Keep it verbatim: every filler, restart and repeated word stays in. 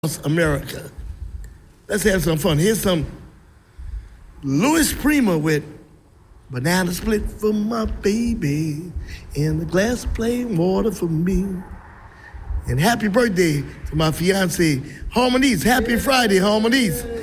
America. Let's have some fun. Here's some Louis Prima with banana split for my baby and a glass of plain water for me. And happy birthday to my fiance, Harmonies. Happy Friday, Harmonies.